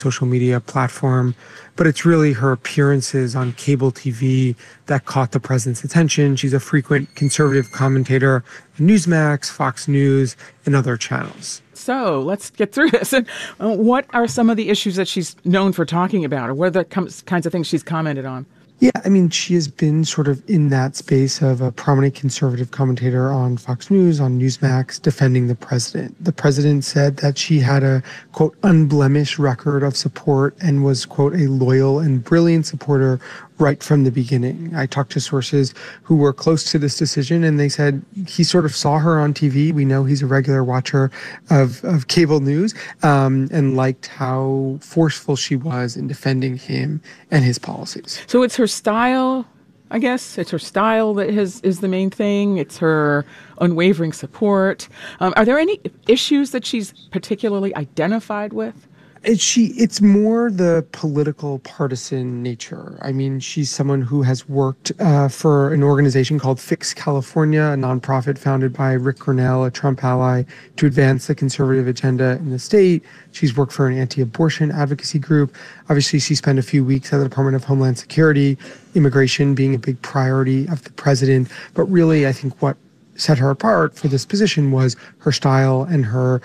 social media platform, but it's really her appearances on cable TV that caught the president's attention. She's a frequent conservative commentator on Newsmax, Fox News, and other channels. So let's get through this. And what are some of the issues that she's known for talking about, or what are the kinds of things she's commented on? Yeah, I mean, she has been sort of in that space of a prominent conservative commentator on Fox News, on Newsmax, defending the president. The president said that she had a, quote, unblemished record of support and was, quote, a loyal and brilliant supporter right from the beginning. I talked to sources who were close to this decision, and they said he sort of saw her on TV. We know he's a regular watcher of cable news, and liked how forceful she was in defending him and his policies. So it's her style, I guess. It's her style that is the main thing. It's her unwavering support. Are there any issues that she's particularly identified with? It's more the political partisan nature. I mean, she's someone who has worked for an organization called Fix California, a nonprofit founded by Rick Grenell, a Trump ally, to advance the conservative agenda in the state. She's worked for an anti-abortion advocacy group. Obviously, she spent a few weeks at the Department of Homeland Security, immigration being a big priority of the president. But really, I think what set her apart for this position was her style and her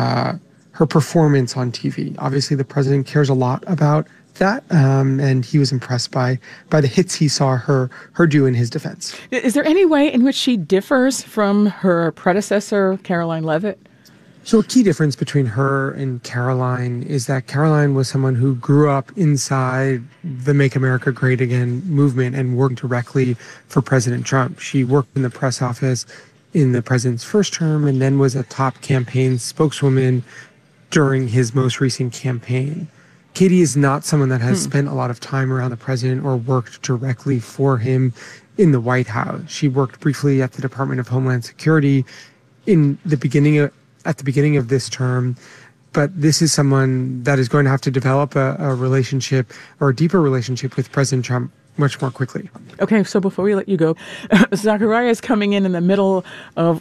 performance on TV. Obviously, the president cares a lot about that, and he was impressed by the hits he saw her do in his defense. Is there any way in which she differs from her predecessor, Karoline Leavitt? So a key difference between her and Karoline is that Karoline was someone who grew up inside the Make America Great Again movement and worked directly for President Trump. She worked in the press office in the president's first term and then was a top campaign spokeswoman during his most recent campaign. Katie is not someone that has spent a lot of time around the president or worked directly for him in the White House. She worked briefly at the Department of Homeland Security at the beginning of this term, but this is someone that is going to have to develop a relationship or a deeper relationship with President Trump much more quickly. Okay, so before we let you go, Zachariah is coming in the middle of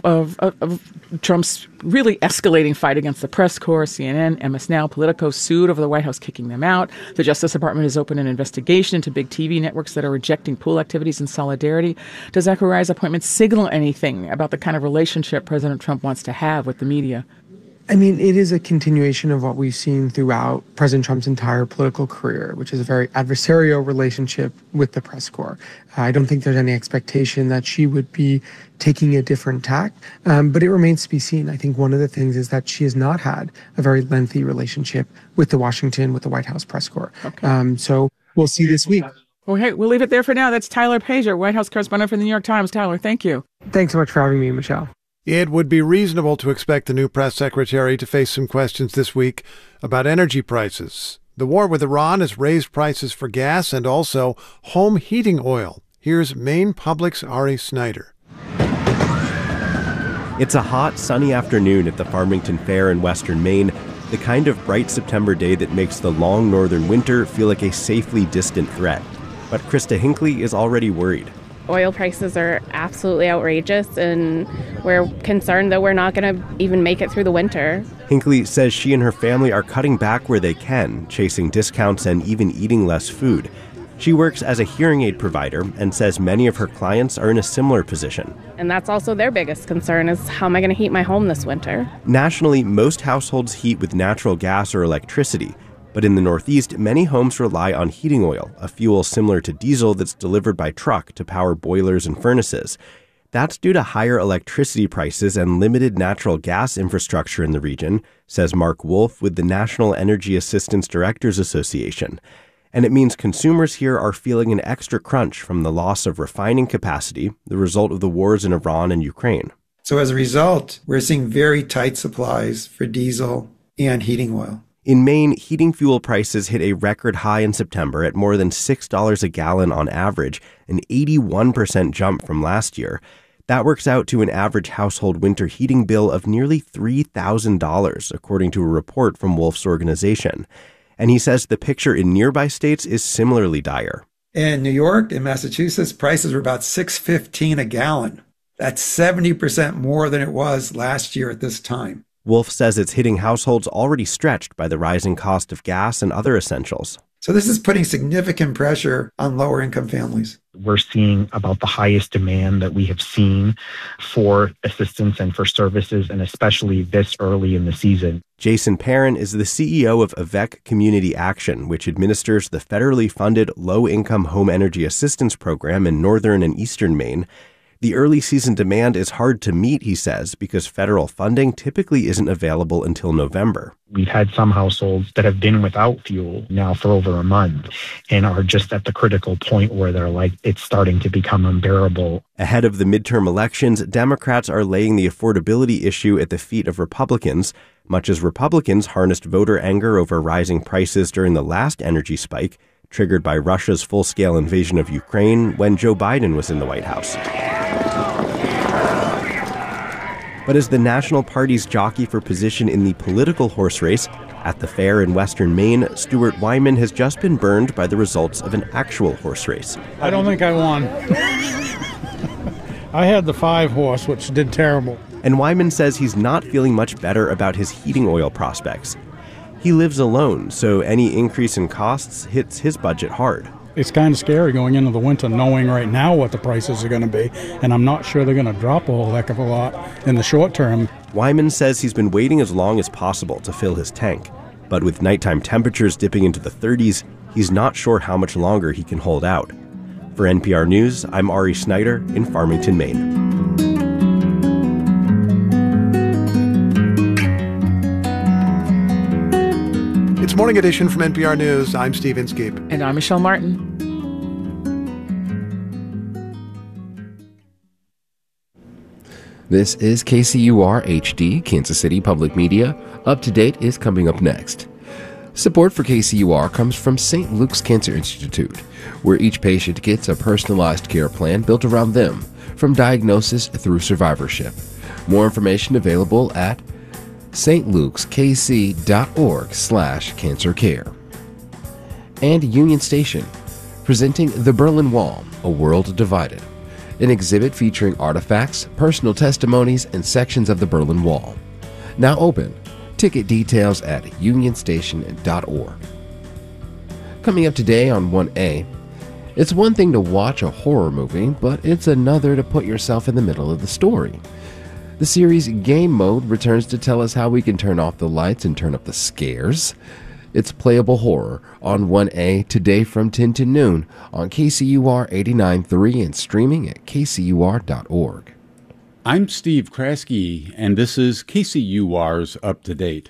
Trump's really escalating fight against the press corps. CNN, MS Now, Politico sued over the White House kicking them out. The Justice Department has opened an investigation into big TV networks that are rejecting pool activities in solidarity. Does Zachariah's appointment signal anything about the kind of relationship President Trump wants to have with the media? I mean, it is a continuation of what we've seen throughout President Trump's entire political career, which is a very adversarial relationship with the press corps. I don't think there's any expectation that she would be taking a different tack, but it remains to be seen. I think one of the things is that she has not had a very lengthy relationship with the White House press corps. Okay. So we'll see this week. Okay, we'll leave it there for now. That's Tyler Pager, White House correspondent for the New York Times. Tyler, thank you. Thanks so much for having me, Michelle. It would be reasonable to expect the new press secretary to face some questions this week about energy prices. The war with Iran has raised prices for gas and also home heating oil. Here's Maine Public's Ari Snyder. It's a hot, sunny afternoon at the Farmington Fair in western Maine, the kind of bright September day that makes the long northern winter feel like a safely distant threat. But Krista Hinckley is already worried. Oil prices are absolutely outrageous, and we're concerned that we're not going to even make it through the winter. Hinckley says she and her family are cutting back where they can, chasing discounts and even eating less food. She works as a hearing aid provider and says many of her clients are in a similar position. And that's also their biggest concern is, how am I going to heat my home this winter? Nationally, most households heat with natural gas or electricity. But in the Northeast, many homes rely on heating oil, a fuel similar to diesel that's delivered by truck to power boilers and furnaces. That's due to higher electricity prices and limited natural gas infrastructure in the region, says Mark Wolf with the National Energy Assistance Directors Association. And it means consumers here are feeling an extra crunch from the loss of refining capacity, the result of the wars in Iran and Ukraine. So as a result, we're seeing very tight supplies for diesel and heating oil. In Maine, heating fuel prices hit a record high in September at more than $6 a gallon on average, an 81% jump from last year. That works out to an average household winter heating bill of nearly $3,000, according to a report from Wolf's organization. And he says the picture in nearby states is similarly dire. In New York and Massachusetts, prices were about $6.15 a gallon. That's 70% more than it was last year at this time. Wolf says it's hitting households already stretched by the rising cost of gas and other essentials. So this is putting significant pressure on lower income families. We're seeing about the highest demand that we have seen for assistance and for services, and especially this early in the season. Jason Perrin is the CEO of Avec Community Action, which administers the federally funded low-income home energy assistance program in northern and eastern Maine. The early season demand is hard to meet, he says, because federal funding typically isn't available until November. We've had some households that have been without fuel now for over a month and are just at the critical point where they're like, it's starting to become unbearable. Ahead of the midterm elections, Democrats are laying the affordability issue at the feet of Republicans, much as Republicans harnessed voter anger over rising prices during the last energy spike, triggered by Russia's full-scale invasion of Ukraine when Joe Biden was in the White House. But as the national parties jockey for position in the political horse race, at the fair in western Maine, Stuart Wyman has just been burned by the results of an actual horse race. I don't think I won. I had the 5-horse, which did terrible. And Wyman says he's not feeling much better about his heating oil prospects. He lives alone, so any increase in costs hits his budget hard. It's kind of scary going into the winter knowing right now what the prices are going to be, and I'm not sure they're going to drop a whole heck of a lot in the short term. Wyman says he's been waiting as long as possible to fill his tank, but with nighttime temperatures dipping into the 30s, he's not sure how much longer he can hold out. For NPR News, I'm Ari Snyder in Farmington, Maine. It's Morning Edition from NPR News. I'm Steve Inskeep. And I'm Michelle Martin. This is KCUR HD, Kansas City Public Media. Up to Date is coming up next. Support for KCUR comes from St. Luke's Cancer Institute, where each patient gets a personalized care plan built around them, from diagnosis through survivorship. More information available at stlukeskc.org/cancercare. And Union Station, presenting The Berlin Wall, A World Divided, an exhibit featuring artifacts, personal testimonies, and sections of the Berlin Wall. Now open. Ticket details at unionstation.org. Coming up today on 1A, it's one thing to watch a horror movie, but it's another to put yourself in the middle of the story. The series Game Mode returns to tell us how we can turn off the lights and turn up the scares. It's Playable Horror on 1A today from 10 to noon on KCUR 89.3 and streaming at kcur.org. I'm Steve Kraske, and this is KCUR's Up to Date.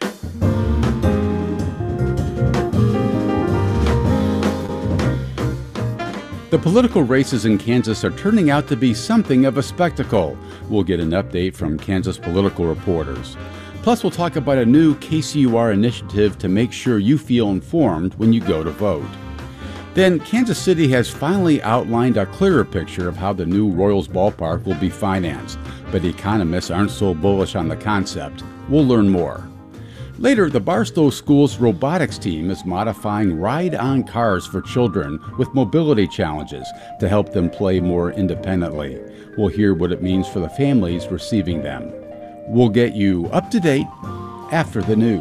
The political races in Kansas are turning out to be something of a spectacle. We'll get an update from Kansas political reporters. Plus, we'll talk about a new KCUR initiative to make sure you feel informed when you go to vote. Then, Kansas City has finally outlined a clearer picture of how the new Royals ballpark will be financed, but economists aren't so bullish on the concept. We'll learn more. Later, the Barstow School's robotics team is modifying ride-on cars for children with mobility challenges to help them play more independently. We'll hear what it means for the families receiving them. We'll get you up to date after the news.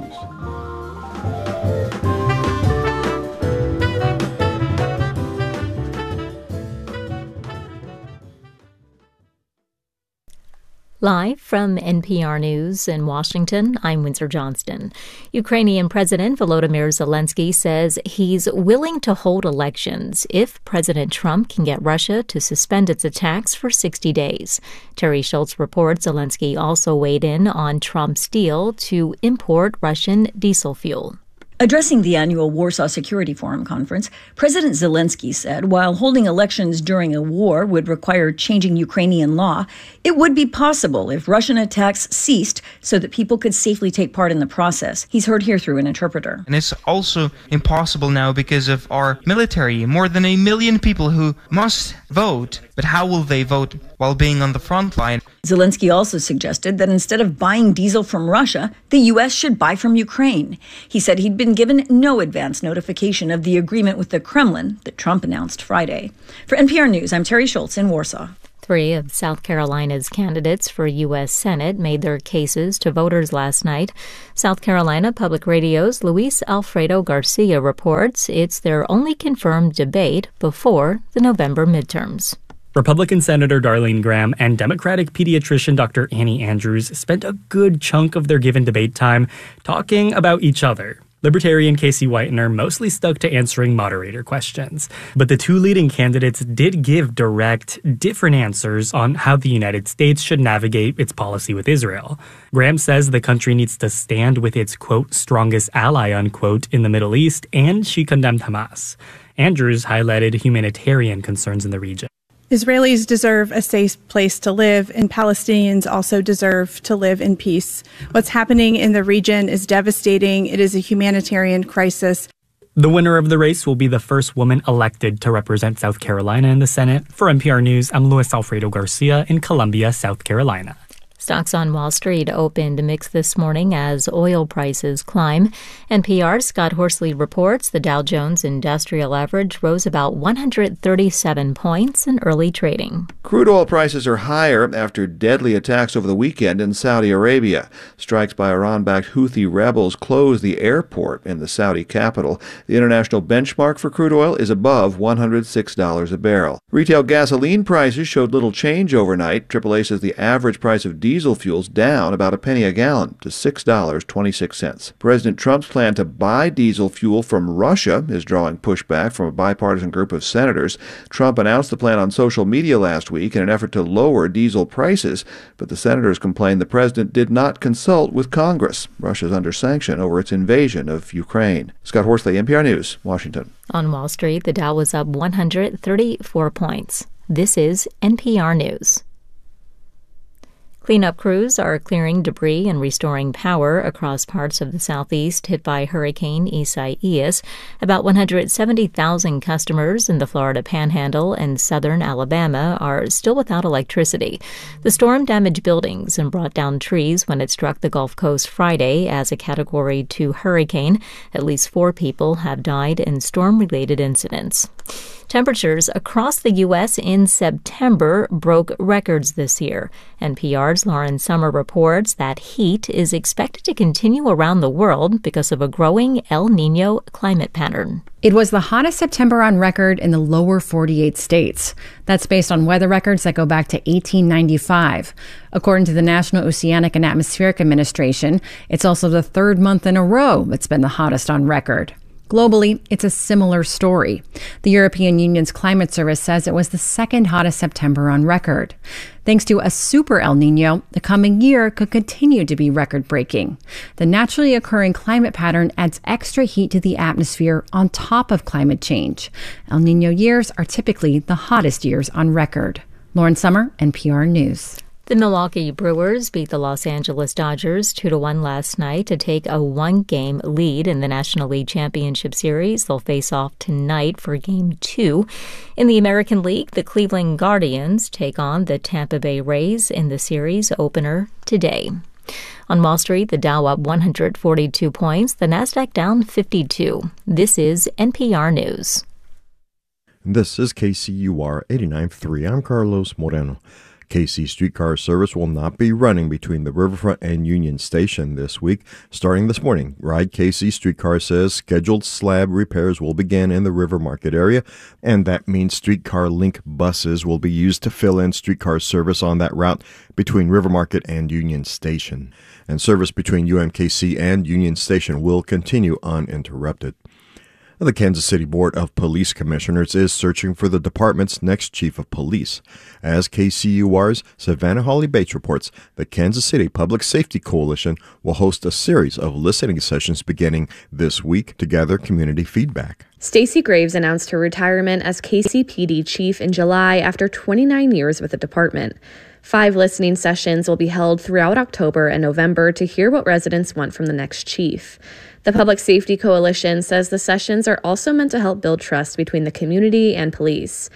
Live from NPR News in Washington, I'm Windsor Johnston. Ukrainian President Volodymyr Zelensky says he's willing to hold elections if President Trump can get Russia to suspend its attacks for 60 days. Terry Schultz reports Zelensky also weighed in on Trump's deal to import Russian diesel fuel. Addressing the annual Warsaw Security Forum conference, President Zelensky said while holding elections during a war would require changing Ukrainian law, it would be possible if Russian attacks ceased so that people could safely take part in the process. He's heard here through an interpreter. And it's also impossible now because of our military, more than 1 million people who must vote. But how will they vote while being on the front line? Zelensky also suggested that instead of buying diesel from Russia, the U.S. should buy from Ukraine. He said he'd been given no advance notification of the agreement with the Kremlin that Trump announced Friday. For NPR News, I'm Terry Schultz in Warsaw. Three of South Carolina's candidates for U.S. Senate made their cases to voters last night. South Carolina Public Radio's Luis Alfredo Garcia reports it's their only confirmed debate before the November midterms. Republican Senator Darlene Graham and Democratic pediatrician Dr. Annie Andrews spent a good chunk of their given debate time talking about each other. Libertarian Casey Whitener mostly stuck to answering moderator questions, but the two leading candidates did give direct, different answers on how the United States should navigate its policy with Israel. Graham says the country needs to stand with its, quote, strongest ally, unquote, in the Middle East, and she condemned Hamas. Andrews highlighted humanitarian concerns in the region. Israelis deserve a safe place to live, and Palestinians also deserve to live in peace. What's happening in the region is devastating. It is a humanitarian crisis. The winner of the race will be the first woman elected to represent South Carolina in the Senate. For NPR News, I'm Luis Alfredo Garcia in Columbia, South Carolina. Stocks on Wall Street opened mixed this morning as oil prices climb. NPR's Scott Horsley reports the Dow Jones Industrial Average rose about 137 points in early trading. Crude oil prices are higher after deadly attacks over the weekend in Saudi Arabia. Strikes by Iran-backed Houthi rebels closed the airport in the Saudi capital. The international benchmark for crude oil is above $106 a barrel. Retail gasoline prices showed little change overnight. AAA says the average price of diesel fuel's down about a penny a gallon to $6.26. President Trump's plan to buy diesel fuel from Russia is drawing pushback from a bipartisan group of senators. Trump announced the plan on social media last week in an effort to lower diesel prices, but the senators complained the president did not consult with Congress. Russia's under sanction over its invasion of Ukraine. Scott Horsley, NPR News, Washington. On Wall Street, the Dow was up 134 points. This is NPR News. Cleanup crews are clearing debris and restoring power across parts of the southeast hit by Hurricane Isaias. About 170,000 customers in the Florida Panhandle and southern Alabama are still without electricity. The storm damaged buildings and brought down trees when it struck the Gulf Coast Friday as a Category 2 hurricane. At least 4 people have died in storm-related incidents. Temperatures across the U.S. in September broke records this year. NPR's Lauren Sommer reports that heat is expected to continue around the world because of a growing El Niño climate pattern. It was the hottest September on record in the lower 48 states. That's based on weather records that go back to 1895. According to the National Oceanic and Atmospheric Administration, it's also the third month in a row that's been the hottest on record. Globally, it's a similar story. The European Union's climate service says it was the second hottest September on record. Thanks to a super El Niño, the coming year could continue to be record-breaking. The naturally occurring climate pattern adds extra heat to the atmosphere on top of climate change. El Niño years are typically the hottest years on record. Lauren Sommer, NPR News. The Milwaukee Brewers beat the Los Angeles Dodgers 2-1 last night to take a one-game lead in the National League Championship Series. They'll face off tonight for Game 2. In the American League, the Cleveland Guardians take on the Tampa Bay Rays in the series opener today. On Wall Street, the Dow up 142 points, the Nasdaq down 52. This is NPR News. This is KCUR 89.3. I'm Carlos Moreno. KC streetcar service will not be running between the Riverfront and Union Station this week. Starting this morning, Ride KC Streetcar says scheduled slab repairs will begin in the River Market area, and that means Streetcar Link buses will be used to fill in streetcar service on that route between River Market and Union Station. And service between UMKC and Union Station will continue uninterrupted. The Kansas City Board of Police Commissioners is searching for the department's next chief of police. As KCUR's Savannah Hawley Bates reports, the Kansas City Public Safety Coalition will host a series of listening sessions beginning this week to gather community feedback. Stacey Graves announced her retirement as KCPD chief in July after 29 years with the department. 5 listening sessions will be held throughout October and November to hear what residents want from the next chief. The Public Safety Coalition says the sessions are also meant to help build trust between the community and police.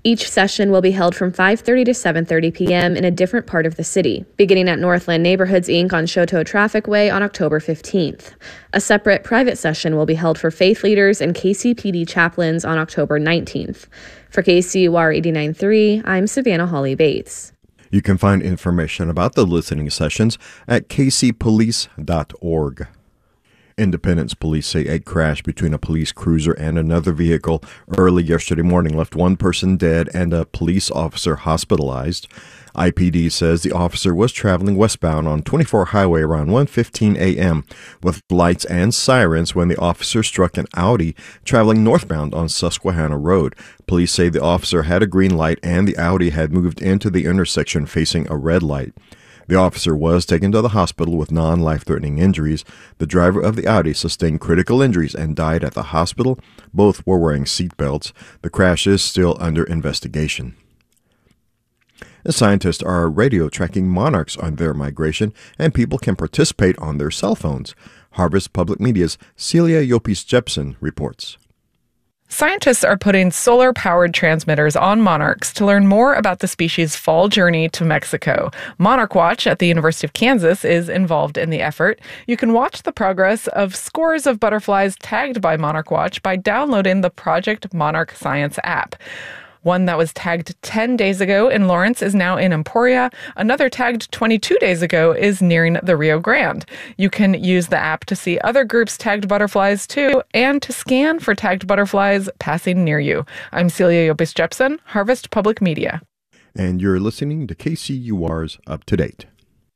Each session will be held from 5:30 to 7:30 p.m. in a different part of the city, beginning at Northland Neighborhoods, Inc. on Choteau Traffic Way on October 15th. A separate private session will be held for faith leaders and KCPD chaplains on October 19th. For KCUR 89.3, I'm Savannah Hawley Bates. You can find information about the listening sessions at kcpolice.org. Independence police say a crash between a police cruiser and another vehicle early yesterday morning left one person dead and a police officer hospitalized. IPD says the officer was traveling westbound on 24 Highway around 1:15 a.m. with lights and sirens when the officer struck an Audi traveling northbound on Susquehanna Road. Police say the officer had a green light and the Audi had moved into the intersection facing a red light. The officer was taken to the hospital with non-life-threatening injuries. The driver of the Audi sustained critical injuries and died at the hospital. Both were wearing seatbelts. The crash is still under investigation. The scientists are radio tracking monarchs on their migration, and people can participate on their cell phones. Harvest Public Media's Celia Yopis-Jepson reports. Scientists are putting solar-powered transmitters on monarchs to learn more about the species' fall journey to Mexico. Monarch Watch at the University of Kansas is involved in the effort. You can watch the progress of scores of butterflies tagged by Monarch Watch by downloading the Project Monarch Science app. One that was tagged 10 days ago in Lawrence is now in Emporia. Another tagged 22 days ago is nearing the Rio Grande. You can use the app to see other groups' tagged butterflies too, and to scan for tagged butterflies passing near you. I'm Celia Yopis-Jepson, Harvest Public Media. And you're listening to KCUR's Up to Date.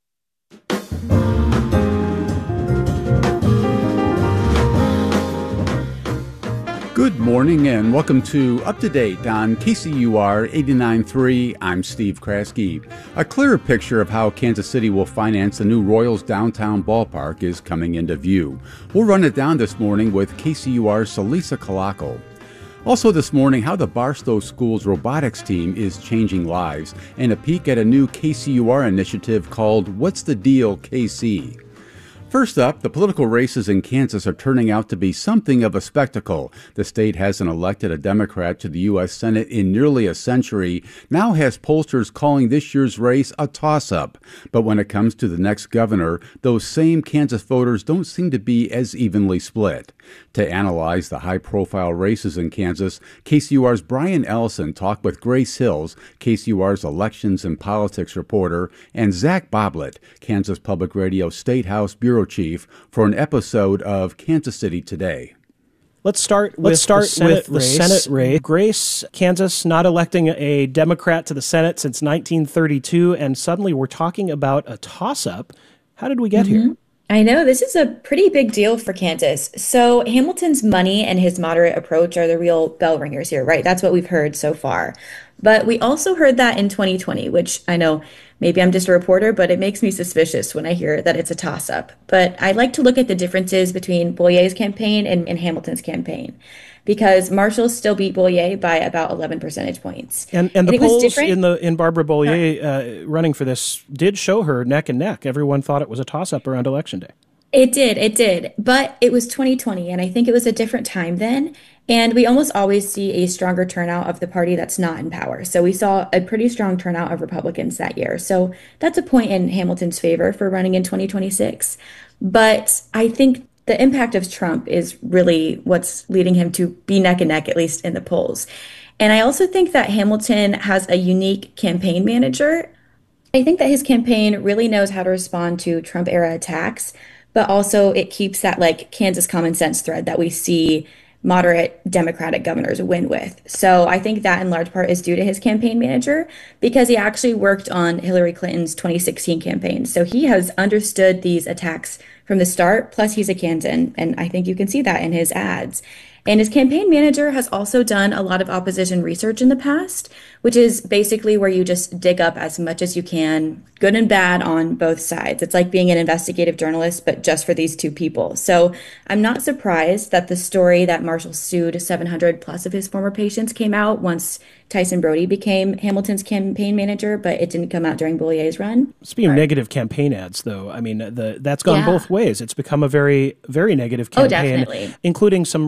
Good morning and welcome to Up to Date on KCUR 89.3. I'm Steve Kraske. A clearer picture of how Kansas City will finance the new Royals downtown ballpark is coming into view. We'll run it down this morning with KCUR's Salisa Kalako. Also this morning, how the Barstow School's robotics team is changing lives, and a peek at a new KCUR initiative called What's the Deal, KC? First up, the political races in Kansas are turning out to be something of a spectacle. The state hasn't elected a Democrat to the U.S. Senate in nearly a century, now has pollsters calling this year's race a toss-up. But when it comes to the next governor, those same Kansas voters don't seem to be as evenly split. To analyze the high-profile races in Kansas, KCUR's Brian Ellison talked with Grace Hills, KCUR's elections and politics reporter, and Zach Boblet, Kansas Public Radio State House Bureau Chief, for an episode of Kansas City Today. Let's start with the Senate race. Grace, Kansas not electing a Democrat to the Senate since 1932, and suddenly we're talking about a toss-up. How did we get here? I know, this is a pretty big deal for Kansas. So Hamilton's money and his moderate approach are the real bell ringers here, right? That's what we've heard so far. But we also heard that in 2020, which I know maybe I'm just a reporter, but it makes me suspicious when I hear that it's a toss-up. But I like to look at the differences between Boyer's campaign and Hamilton's campaign, because Marshall still beat Boyer by about 11 percentage points. And the polls in Barbara Boyer running for this did show her neck and neck. Everyone thought it was a toss-up around Election Day. It did. But it was 2020, and I think it was a different time then. And we almost always see a stronger turnout of the party that's not in power. So we saw a pretty strong turnout of Republicans that year. So that's a point in Hamilton's favor for running in 2026. But I think the impact of Trump is really what's leading him to be neck and neck, at least in the polls. And I also think that Hamilton has a unique campaign manager. I think that his campaign really knows how to respond to Trump-era attacks, but also it keeps that Kansas common sense thread that we see moderate Democratic governors win with. So I think that in large part is due to his campaign manager, because he actually worked on Hillary Clinton's 2016 campaign. So he has understood these attacks from the start, plus he's a Kansan, and I think you can see that in his ads. And his campaign manager has also done a lot of opposition research in the past, which is basically where you just dig up as much as you can, good and bad on both sides. It's like being an investigative journalist, but just for these two people. So I'm not surprised that the story that Marshall sued 700 plus of his former patients came out once Tyson Brody became Hamilton's campaign manager, but it didn't come out during Boyer's run. Speaking of negative campaign ads, though, I mean, that's gone both ways. It's become a very, very negative campaign, including some real attacks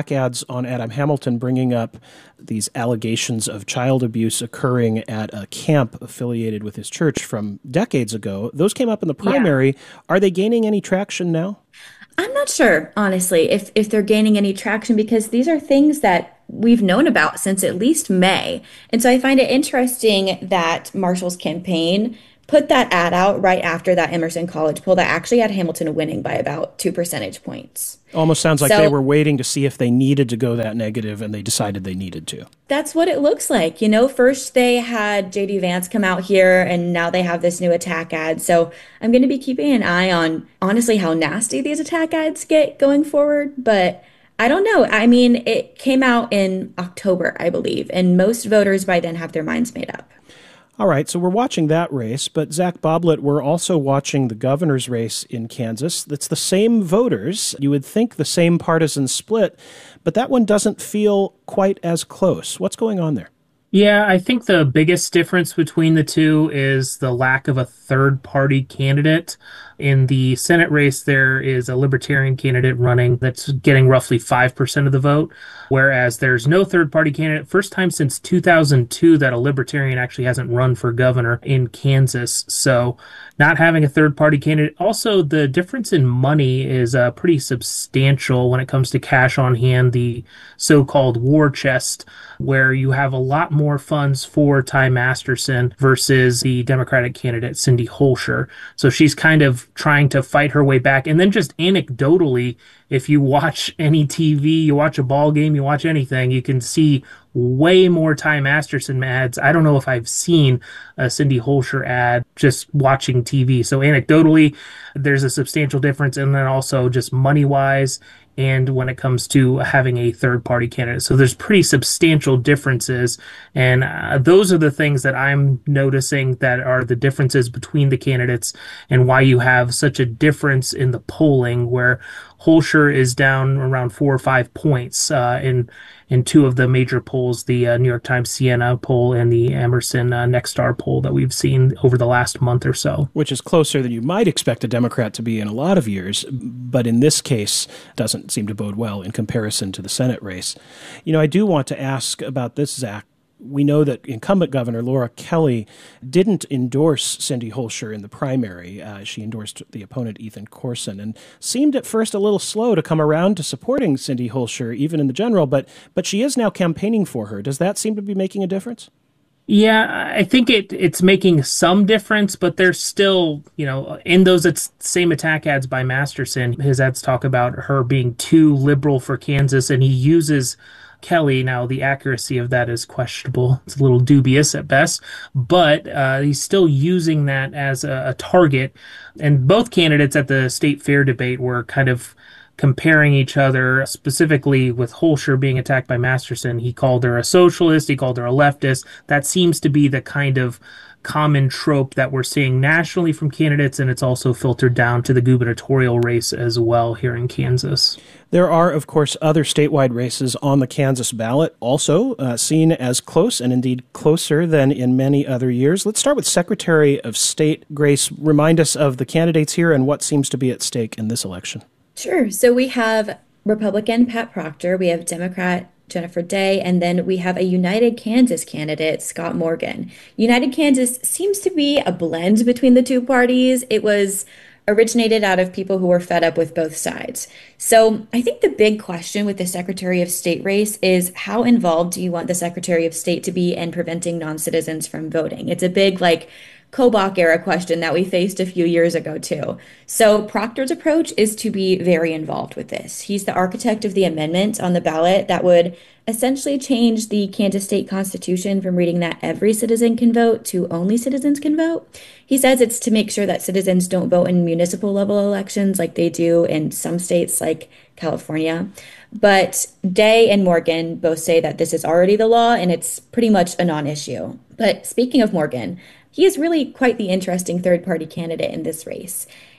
attack ads on Adam Hamilton bringing up these allegations of child abuse occurring at a camp affiliated with his church from decades ago. Those came up in the primary. Yeah. Are they gaining any traction now? I'm not sure, honestly, if they're gaining any traction, because these are things that we've known about since at least May. And so I find it interesting that Marshall's campaign put that ad out right after that Emerson College poll that actually had Hamilton winning by about 2 percentage points. Almost sounds like they were waiting to see if they needed to go that negative, and they decided they needed to. That's what it looks like. You know, first they had J.D. Vance come out here, and now they have this new attack ad. So I'm going to be keeping an eye on, honestly, how nasty these attack ads get going forward. But I don't know. I mean, it came out in October, I believe, and most voters by then have their minds made up. All right, so we're watching that race, but Zach Boblet, we're also watching the governor's race in Kansas. It's the same voters. You would think the same partisan split, but that one doesn't feel quite as close. What's going on there? Yeah, I think the biggest difference between the two is the lack of a third-party candidate. In the Senate race, there is a Libertarian candidate running that's getting roughly 5% of the vote, whereas there's no third-party candidate. First time since 2002 that a Libertarian actually hasn't run for governor in Kansas. So not having a third-party candidate. Also, the difference in money is pretty substantial when it comes to cash on hand, the so-called war chest, where you have a lot more funds for Ty Masterson versus the Democratic candidate, Cindy Holscher. So she's kind of trying to fight her way back. And then just anecdotally, if you watch any TV, you watch a ball game, you watch anything, you can see way more Ty Masterson ads. I don't know if I've seen a Cindy Holscher ad just watching TV. So anecdotally, there's a substantial difference. And then also just money-wise, and when it comes to having a third-party candidate. So there's pretty substantial differences, and those are the things that I'm noticing that are the differences between the candidates and why you have such a difference in the polling, where Holscher is down around 4 or 5 points in two of the major polls, the New York Times Siena poll and the Emerson Nexstar poll that we've seen over the last month or so. Which is closer than you might expect a Democrat to be in a lot of years, but in this case doesn't seem to bode well in comparison to the Senate race. You know, I do want to ask about this, Zach. We know that incumbent Governor Laura Kelly didn't endorse Cindy Holscher in the primary. She endorsed the opponent, Ethan Corson, and seemed at first a little slow to come around to supporting Cindy Holscher, even in the general, but she is now campaigning for her. Does that seem to be making a difference? Yeah, I think it's making some difference, but there's still, you know, in those same attack ads by Masterson, his ads talk about her being too liberal for Kansas, and he uses Kelly. Now, the accuracy of that is questionable. It's a little dubious at best, but he's still using that as a target. And both candidates at the state fair debate were kind of comparing each other, specifically with Holscher being attacked by Masterson. He called her a socialist. He called her a leftist. That seems to be the kind of common trope that we're seeing nationally from candidates, and it's also filtered down to the gubernatorial race as well here in Kansas. There are, of course, other statewide races on the Kansas ballot, also seen as close and indeed closer than in many other years. Let's start with Secretary of State. Grace, remind us of the candidates here and what seems to be at stake in this election. Sure. So we have Republican Pat Proctor, we have Democrat Jennifer Day, and then we have a United Kansas candidate, Scott Morgan. United Kansas seems to be a blend between the two parties. It was originated out of people who were fed up with both sides. So I think the big question with the Secretary of State race is, how involved do you want the Secretary of State to be in preventing non-citizens from voting? It's a big, Kobach era question that we faced a few years ago too. So Proctor's approach is to be very involved with this. He's the architect of the amendment on the ballot that would essentially change the Kansas state constitution from reading that every citizen can vote to only citizens can vote. He says it's to make sure that citizens don't vote in municipal level elections like they do in some states like California. But Day and Morgan both say that this is already the law and it's pretty much a non-issue. But speaking of Morgan, he is really quite the interesting third-party candidate in this race.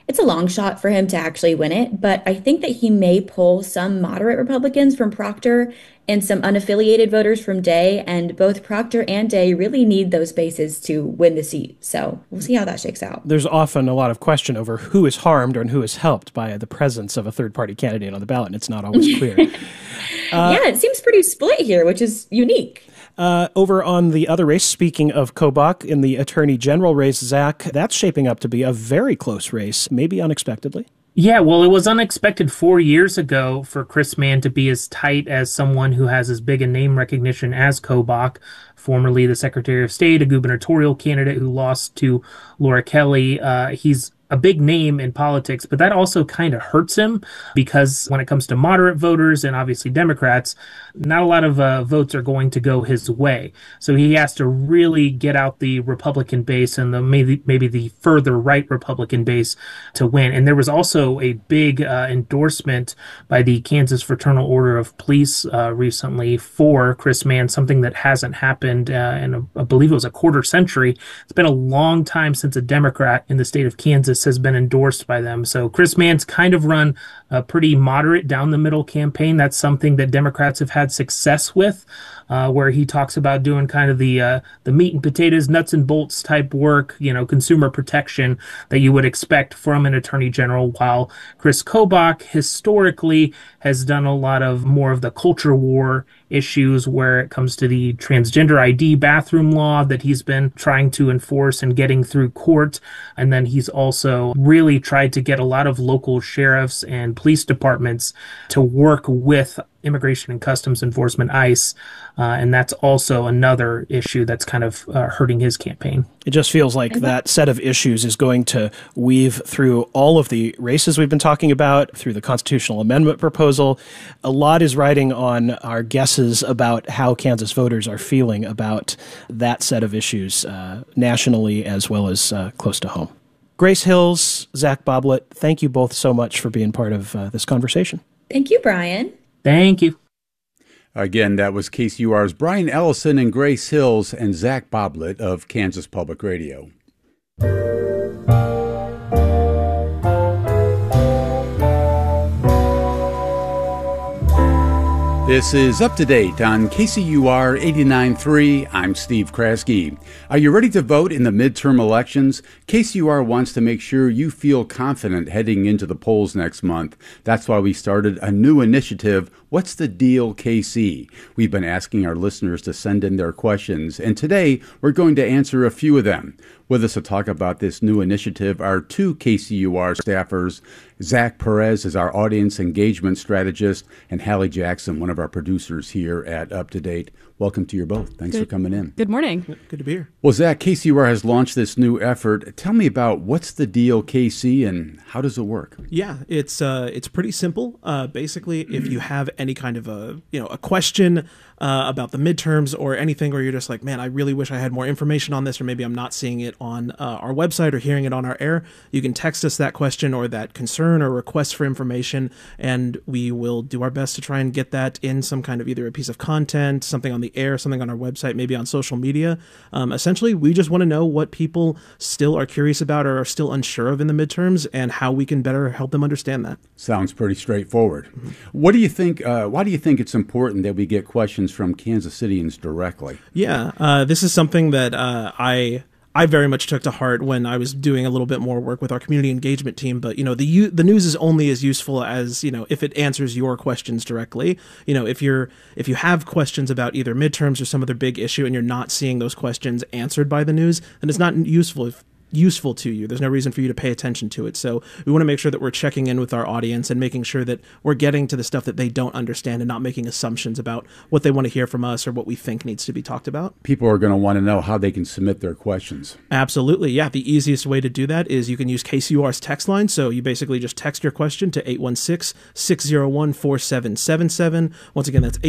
it's a long shot for him to actually win it, but I think that he may pull some moderate Republicans from Proctor and some unaffiliated voters from Day, and both Proctor and Day really need those bases to win the seat. So we'll see how that shakes out. There's often a lot of question over who is harmed and who is helped by the presence of a third-party candidate on the ballot, and it's not always clear. Yeah, it seems pretty split here, which is unique. Over on the other race, speaking of Kobach, in the Attorney General race, Zach, that's shaping up to be a very close race, maybe unexpectedly. Yeah, well, it was unexpected 4 years ago for Chris Mann to be as tight as someone who has as big a name recognition as Kobach, formerly the Secretary of State, a gubernatorial candidate who lost to Laura Kelly. He's a big name in politics, but that also kind of hurts him because when it comes to moderate voters and obviously Democrats, not a lot of votes are going to go his way. So he has to really get out the Republican base and maybe the further right Republican base to win. And there was also a big endorsement by the Kansas Fraternal Order of Police recently for Chris Mann, something that hasn't happened in, I believe it was a quarter century. It's been a long time since a Democrat in the state of Kansas has been endorsed by them. So Chris Mann's kind of run a pretty moderate down the middle campaign. That's something that Democrats have had success with, where he talks about doing kind of the meat and potatoes, nuts and bolts type work, consumer protection that you would expect from an attorney general, while Chris Kobach historically has done a lot of more of the culture war issues where it comes to the transgender ID bathroom law that he's been trying to enforce and getting through court. And then he's also really tried to get a lot of local sheriffs and police departments to work with Immigration and Customs Enforcement, ICE, and that's also another issue that's kind of hurting his campaign. It just feels like that set of issues is going to weave through all of the races we've been talking about, through the constitutional amendment proposal. A lot is riding on our guesses about how Kansas voters are feeling about that set of issues nationally as well as close to home. Grace Hills, Zach Boblett, thank you both so much for being part of this conversation. Thank you, Brian. Thank you. Again, that was KCUR's Brian Ellison and Grace Hills and Zach Boblett of Kansas Public Radio. This is Up to Date on KCUR 89.3. I'm Steve Kraske. Are you ready to vote in the midterm elections? KCUR wants to make sure you feel confident heading into the polls next month. That's why we started a new initiative, What's the Deal KC? We've been asking our listeners to send in their questions, and today we're going to answer a few of them. With us to talk about this new initiative are two KCUR staffers. Zach Perez is our audience engagement strategist, and Hallie Jackson, one of our producers here at Up to Date. Welcome to you both. Thanks for coming in. Good morning. Good to be here. Well, Zach, KCUR has launched this new effort. Tell me about What's the Deal KC and how does it work? Yeah, it's pretty simple. Basically, if you have any kind of a question about the midterms or anything, or you're just like, man, I really wish I had more information on this, or maybe I'm not seeing it on our website or hearing it on our air, you can text us that question or that concern or request for information, and we will do our best to try and get that in some kind of either a piece of content, something on the air, something on our website, maybe on social media. Essentially, we just want to know what people still are curious about or are still unsure of in the midterms and how we can better help them understand that. Sounds pretty straightforward. Mm-hmm. What do you think? Why do you think it's important that we get questions from Kansas Cityans directly? Yeah, this is something that I very much took to heart when I was doing a little bit more work with our community engagement team. But, the news is only as useful as, if it answers your questions directly. If you have questions about either midterms or some other big issue and you're not seeing those questions answered by the news, then it's not useful to you. There's no reason for you to pay attention to it. So we want to make sure that we're checking in with our audience and making sure that we're getting to the stuff that they don't understand and not making assumptions about what they want to hear from us or what we think needs to be talked about. People are going to want to know how they can submit their questions. Absolutely. Yeah. The easiest way to do that is you can use KCUR's text line. So you basically just text your question to 816-601-4777. Once again, that's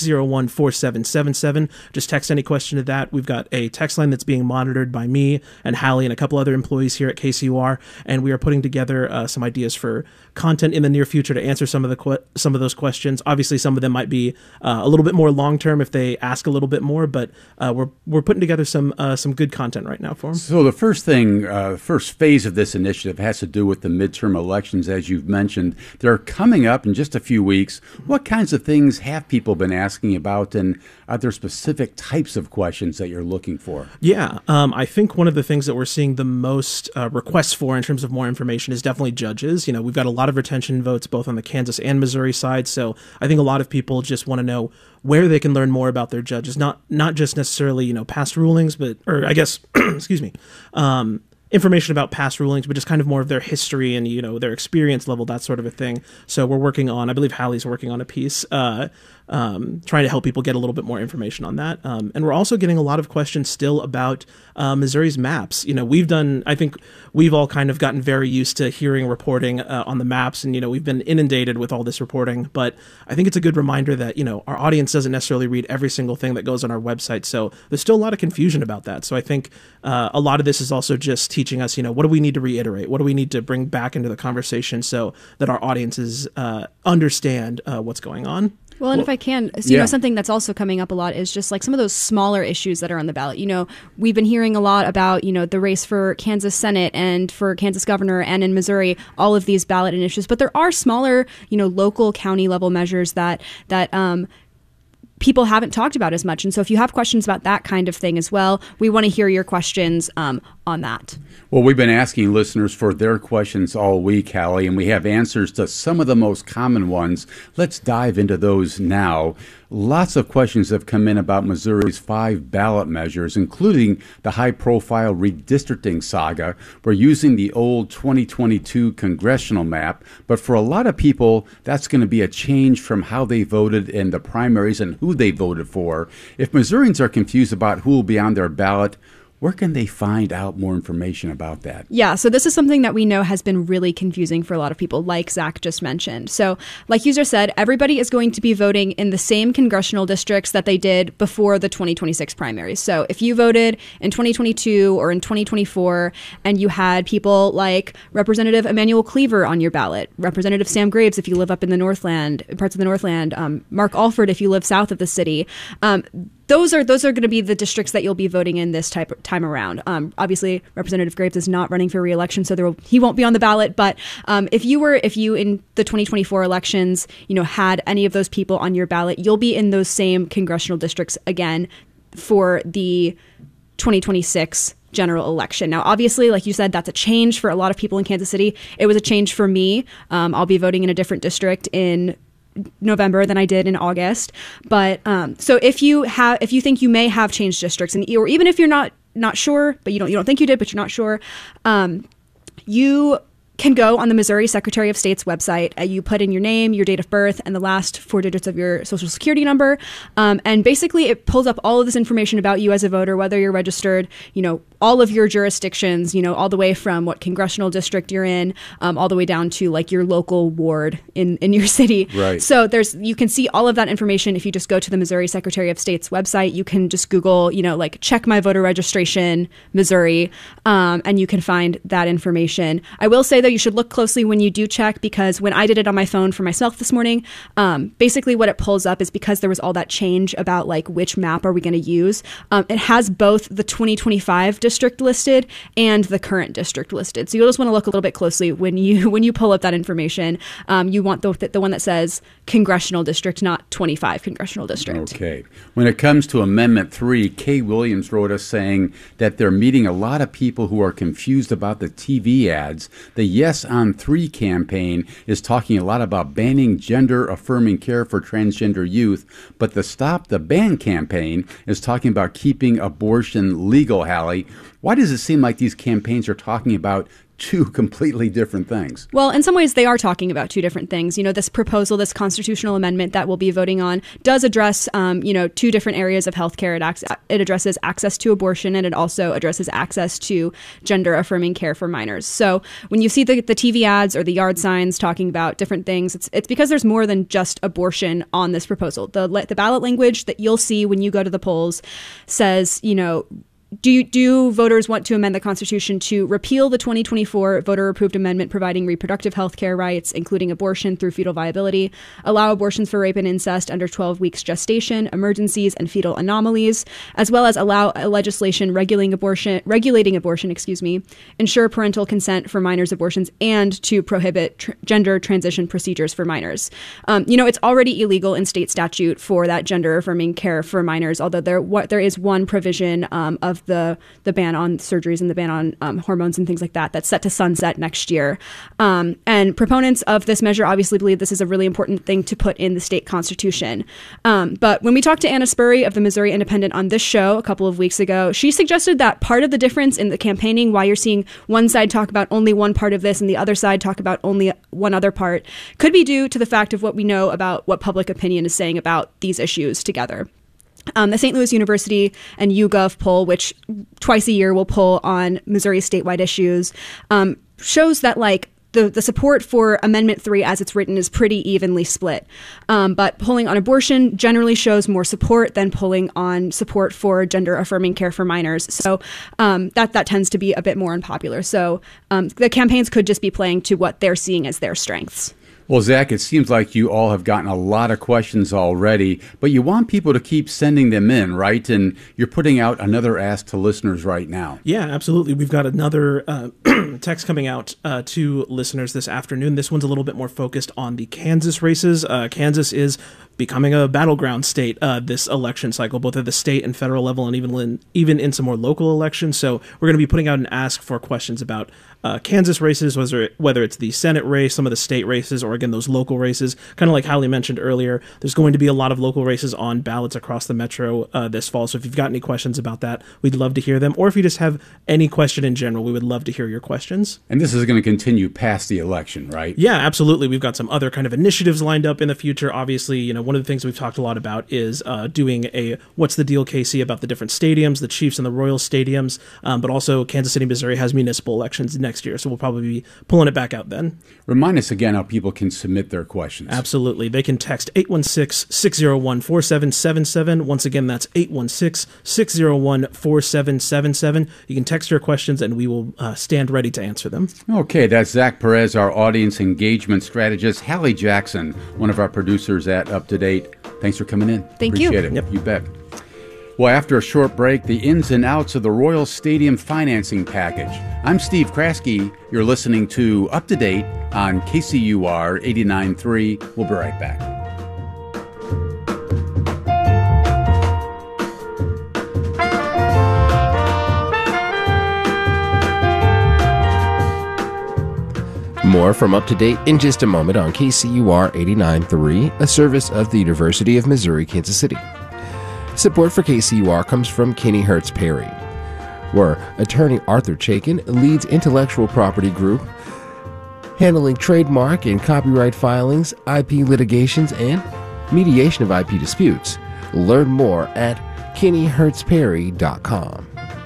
816-601-4777. Just text any question to that. We've got a text line that's being monitored by me and Hallie and a couple other employees here at KCUR, and we are putting together some ideas for content in the near future to answer some of those questions. Obviously, some of them might be a little bit more long term if they ask a little bit more, but we're putting together some good content right now for them. So the first phase of this initiative has to do with the midterm elections, as you've mentioned. They're coming up in just a few weeks. What kinds of things have people been asking about, and are there specific types of questions that you're looking for? Yeah, I think one of the things that we're seeing the most requests for in terms of more information is definitely judges. We've got a lot of retention votes both on the Kansas and Missouri side, so I think a lot of people just want to know where they can learn more about their judges, not just necessarily past rulings, or I guess excuse me, information about past rulings, but just kind of more of their history and their experience level, that sort of a thing. So we're working on, I believe Hallie's working on a piece trying to help people get a little bit more information on that. And we're also getting a lot of questions still about Missouri's maps. I think we've all kind of gotten very used to hearing reporting on the maps, and we've been inundated with all this reporting. But I think it's a good reminder that our audience doesn't necessarily read every single thing that goes on our website. So there's still a lot of confusion about that. So I think a lot of this is also just teaching us, what do we need to reiterate? What do we need to bring back into the conversation so that our audiences understand what's going on? Well, and if I can, so, something that's also coming up a lot is just like some of those smaller issues that are on the ballot. We've been hearing a lot about, the race for Kansas Senate and for Kansas governor, and in Missouri, all of these ballot initiatives. But there are smaller, local county level measures that people haven't talked about as much. And so if you have questions about that kind of thing as well, we want to hear your questions on that. Well, we've been asking listeners for their questions all week, Hallie, and we have answers to some of the most common ones. Let's dive into those now. Lots of questions have come in about Missouri's 5 ballot measures, including the high-profile redistricting saga. We're using the old 2022 congressional map, but for a lot of people, that's going to be a change from how they voted in the primaries and who they voted for. If Missourians are confused about who will be on their ballot, where can they find out more information about that? Yeah, so this is something that we know has been really confusing for a lot of people, like Zach just mentioned. So like User said, everybody is going to be voting in the same congressional districts that they did before the 2026 primaries. So if you voted in 2022 or in 2024 and you had people like Representative Emanuel Cleaver on your ballot, Representative Sam Graves if you live up in the Northland, parts of the Northland, Mark Alford if you live south of the city, those are going to be the districts that you'll be voting in this time around. Obviously, Representative Graves is not running for re-election, so he won't be on the ballot. But if you in the 2024 elections, had any of those people on your ballot, you'll be in those same congressional districts again for the 2026 general election. Now, obviously, like you said, that's a change for a lot of people in Kansas City. It was a change for me. I'll be voting in a different district in November than I did in August. But so if you think you may have changed districts, or even if you're not sure, but you don't think you did, but you're not sure, you can go on the Missouri Secretary of State's website. You put in your name, your date of birth, and the last 4 digits of your social security number. And basically it pulls up all of this information about you as a voter, whether you're registered, all of your jurisdictions, all the way from what congressional district you're in, all the way down to like your local ward in your city. Right. So you can see all of that information if you just go to the Missouri Secretary of State's website. You can just Google, check my voter registration, Missouri, and you can find that information. I will say that you should look closely when you do check, because when I did it on my phone for myself this morning, basically what it pulls up is because there was all that change about like which map are we going to use. It has both the 2025 district listed and the current district listed. So you'll just want to look a little bit closely when you pull up that information. You want the one that says congressional district, not 25 congressional district. Okay. When it comes to Amendment 3, Kay Williams wrote us saying that they're meeting a lot of people who are confused about the TV ads. The Yes on 3 campaign is talking a lot about banning gender-affirming care for transgender youth, but the Stop the Ban campaign is talking about keeping abortion legal, Hallie. Why does it seem like these campaigns are talking about two completely different things? Well, in some ways they are talking about two different things. This proposal, this constitutional amendment that we'll be voting on does address, two different areas of healthcare. It addresses access to abortion, and it also addresses access to gender affirming care for minors. So when you see the TV ads or the yard signs talking about different things, it's because there's more than just abortion on this proposal. The ballot language that you'll see when you go to the polls says, do voters want to amend the Constitution to repeal the 2024 voter-approved amendment providing reproductive health care rights, including abortion through fetal viability, allow abortions for rape and incest under 12 weeks gestation, emergencies, and fetal anomalies, as well as allow legislation regulating abortion, ensure parental consent for minors' abortions, and to prohibit gender transition procedures for minors. It's already illegal in state statute for that gender-affirming care for minors, although there is one provision of the ban on surgeries and the ban on hormones and things like that that's set to sunset next year. And proponents of this measure obviously believe this is a really important thing to put in the state constitution. But when we talked to Anna Spurry of the Missouri Independent on this show a couple of weeks ago, she suggested that part of the difference in the campaigning, why you're seeing one side talk about only one part of this and the other side talk about only one other part, could be due to the fact of what we know about what public opinion is saying about these issues together. The St. Louis University and YouGov poll, which twice a year will poll on Missouri statewide issues, shows that the support for Amendment 3 as it's written is pretty evenly split. But polling on abortion generally shows more support than polling on support for gender-affirming care for minors. So that tends to be a bit more unpopular. So the campaigns could just be playing to what they're seeing as their strengths. Well, Zach, it seems like you all have gotten a lot of questions already, but you want people to keep sending them in, right? And you're putting out another ask to listeners right now. Yeah, absolutely. We've got another text coming out to listeners this afternoon. This one's a little bit more focused on the Kansas races. Kansas is becoming a battleground state this election cycle, both at the state and federal level, and even in some more local elections. So we're going to be putting out an ask for questions about Kansas races, whether it's the Senate race, some of the state races, or again, those local races. Kind of like Hallie mentioned earlier, there's going to be a lot of local races on ballots across the metro this fall. So if you've got any questions about that, we'd love to hear them. Or if you just have any question in general, we would love to hear your questions. And this is going to continue past the election, right? Yeah, absolutely. We've got some other kind of initiatives lined up in the future. Obviously, one of the things we've talked a lot about is doing a What's the Deal, Casey, about the different stadiums, the Chiefs and the Royals stadiums, but also Kansas City, Missouri has municipal elections next year, so we'll probably be pulling it back out then. Remind us again how people can submit their questions. Absolutely. They can text 816-601-4777. Once again, that's 816-601-4777. You can text your questions and we will stand ready to answer them. Okay, that's Zach Perez, our audience engagement strategist. Hallie Jackson, one of our producers at Up to Date. Thanks for coming in. Thank you. Appreciate it. Yep. You bet. Well, after a short break, the ins and outs of the Royal Stadium financing package. I'm Steve Kraske. You're listening to Up to Date on KCUR 89.3. We'll be right back. More from Up to Date in just a moment on KCUR 89.3, a service of the University of Missouri-Kansas City. Support for KCUR comes from Kinney Hertz Perry, where attorney Arthur Chaikin leads intellectual property group, handling trademark and copyright filings, IP litigations, and mediation of IP disputes. Learn more at KinneyHertzPerry.com.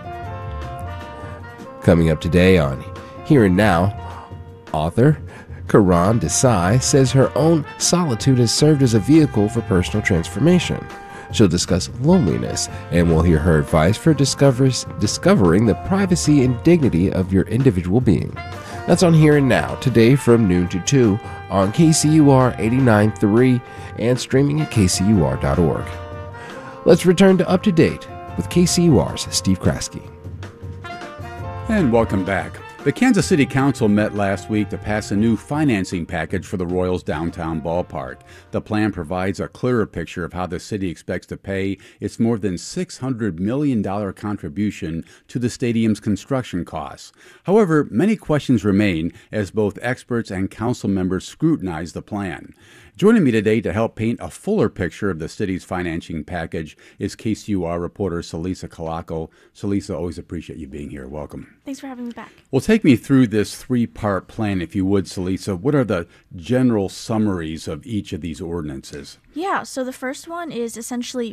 Coming up today on Here and Now, author Karan Desai says her own solitude has served as a vehicle for personal transformation. She'll discuss loneliness, and we'll hear her advice for discovering the privacy and dignity of your individual being. That's on Here and Now, today from noon to 2 on KCUR 89.3 and streaming at kcur.org. Let's return to Up to Date with KCUR's Steve Kraske. And welcome back. The Kansas City Council met last week to pass a new financing package for the Royals downtown ballpark. The plan provides a clearer picture of how the city expects to pay its more than $600 million contribution to the stadium's construction costs. However, many questions remain as both experts and council members scrutinize the plan. Joining me today to help paint a fuller picture of the city's financing package is KCUR reporter Celisa Colaco. Celisa, always appreciate you being here. Welcome. Thanks for having me back. Well, take me through this three-part plan, if you would, Celisa. What are the general summaries of each of these ordinances? Yeah, so the first one is essentially